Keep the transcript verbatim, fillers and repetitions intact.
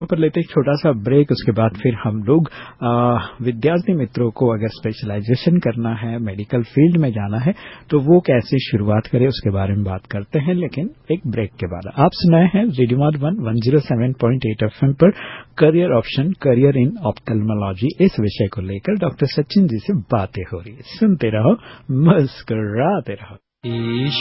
पर लेते एक छोटा सा ब्रेक। उसके बाद फिर हम लोग विद्यार्थी मित्रों को अगर स्पेशलाइजेशन करना है, मेडिकल फील्ड में जाना है, तो वो कैसे शुरुआत करें उसके बारे में बात करते हैं, लेकिन एक ब्रेक के बाद। आप सुनाए हैं radio Madhuban one zero seven point eight FM पर career option, career in ophthalmology, इस विषय को लेकर डॉक्टर सचिन जी से बातें हो रही है। सुनते रहो, मुस्कुराते रहो।